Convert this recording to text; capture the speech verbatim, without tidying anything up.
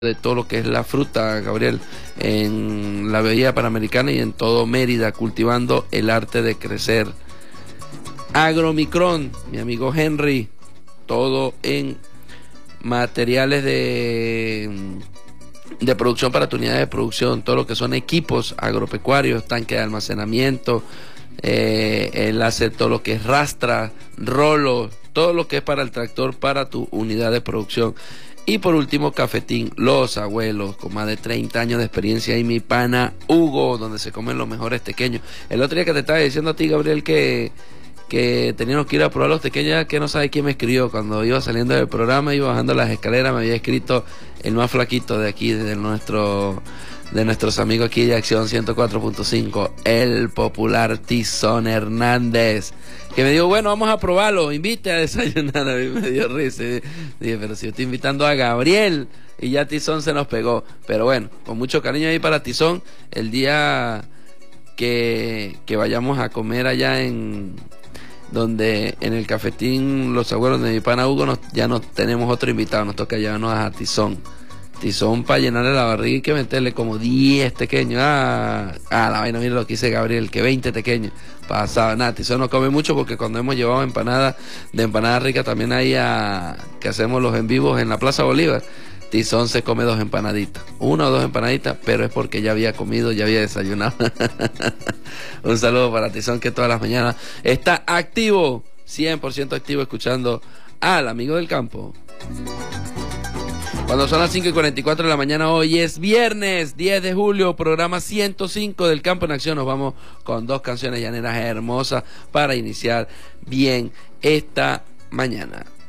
de todo lo que es la fruta, Gabriel, en la Bahía Panamericana y en todo Mérida, cultivando el arte de crecer. Agromicron, mi amigo Henry, todo en materiales de, de producción para tu unidad de producción, todo lo que son equipos agropecuarios, tanque de almacenamiento, eh, él hace todo lo que es rastra, rolo, todo lo que es para el tractor, para tu unidad de producción. Y por último, Cafetín Los Abuelos, con más de treinta años de experiencia, y mi pana Hugo, donde se comen los mejores tequeños. El otro día que te estaba diciendo a ti, Gabriel, que, que teníamos que ir a probar los tequeños, que no sabe quién me escribió. Cuando iba saliendo del programa, iba bajando las escaleras, me había escrito el más flaquito de aquí, de nuestro... de nuestros amigos aquí de Acción ciento cuatro punto cinco, el popular Tizón Hernández, que me dijo, bueno, vamos a probarlo, invite a desayunar. A mí me dio risa. Dije, pero si yo estoy invitando a Gabriel, y ya Tizón se nos pegó. Pero bueno, con mucho cariño ahí para Tizón, el día que, que vayamos a comer allá en... donde en el Cafetín Los Abuelos de mi pana Hugo, nos, ya nos tenemos otro invitado, nos toca llevarnos a Tizón. Tizón para llenarle la barriga y que meterle como diez tequeños. Ah, ah, la vaina, mira lo que dice Gabriel, que veinte tequeños. Pasaba, nada, Tizón no come mucho porque cuando hemos llevado empanadas, de empanada rica también ahí a, que hacemos los en vivos en la Plaza Bolívar, Tizón se come dos empanaditas, una o dos empanaditas, pero es porque ya había comido, ya había desayunado. Un saludo para Tizón, que todas las mañanas está activo, cien por ciento activo, escuchando al amigo del campo. Cuando son las cinco y cuarenta y cuatro de la mañana, hoy es viernes diez de julio, programa ciento cinco del Campo en Acción. Nos vamos con dos canciones llaneras hermosas para iniciar bien esta mañana.